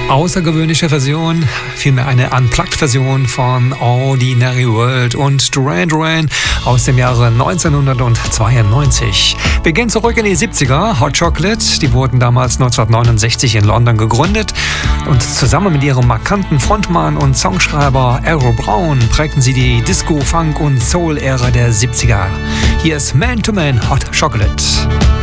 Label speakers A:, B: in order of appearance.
A: außergewöhnliche Version, vielmehr eine Unplugged-Version von Ordinary World und Duran Duran aus dem Jahre 1992. Wir gehen zurück in die 70er, Hot Chocolate, die wurden damals 1969 in London gegründet und zusammen mit ihrem markanten Frontmann und Songschreiber Errol Brown prägten sie die Disco, Funk und Soul-Ära der 70er. Hier ist Man to Man Hot Chocolate.